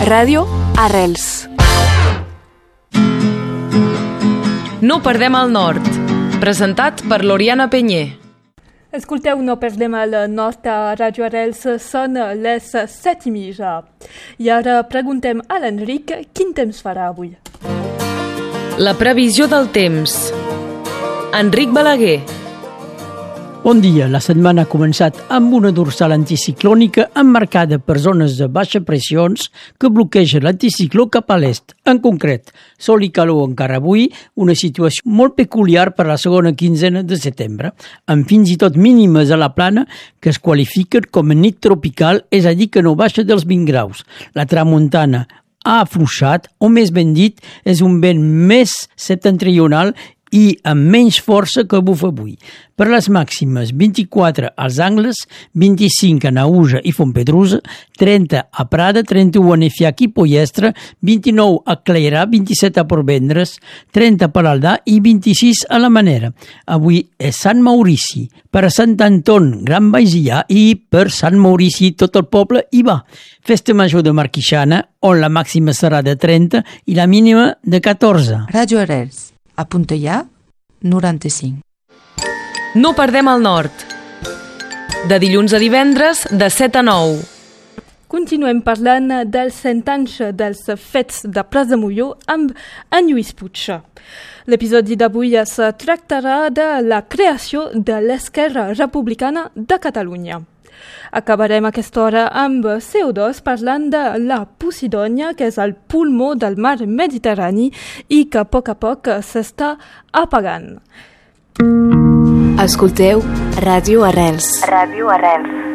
Ràdio Arrels. No perdem el nord. Presentat per l'Oriana Penyer. Escolteu, no perdem el nord a Ràdio Arrels, són les 7:30. I ara preguntem a l'Enric quin temps farà avui. La previsió del temps. Enric Balaguer. Bon dia. La setmana ha començat amb una dorsal anticiclònica emmarcada per zones de baixa pressions que bloquegen l'anticicló cap a l'est. En concret, sol i calor encara avui, una situació molt peculiar per la segona quinzena de setembre, amb fins i tot mínimes a la plana que es qualifiquen com a nit tropical, és a dir, que no baixa dels 20 graus. La tramuntana ha afluixat, o més ben dit, és un vent més septentrional i amb menys força que bufa avui. Per les màximes, 24 als Angles, 25 a Naüja i Fontpedrusa, 30 a Prada, 31 a Nefiac i Pollestre, 29 a Clairà, 27 a Portvendres, 30 per Aldà i 26 a la Manera. Avui és Sant Maurici. Per a Sant Anton, Gran Baixillà, i per Sant Maurici tot el poble hi va. Festa Major de Marquixana, on la màxima serà de 30 i la mínima de 14. Ràdio Arrels. A Puntellà, 95. No perdem el nord. De dilluns a divendres, de 7 a 9. Continuem parlant dels 100 anys dels fets de Pras de Molló amb en Lluís Puig. L'episodi d'avui es tractarà de la creació de l'Esquerra Republicana de Catalunya. Acabarem aquesta hora amb CO2 parlant de la Posidònia, que és el pulmó del mar Mediterrani i que a poc s'està apagant. Escolteu Ràdio Arrels. Ràdio Arrels.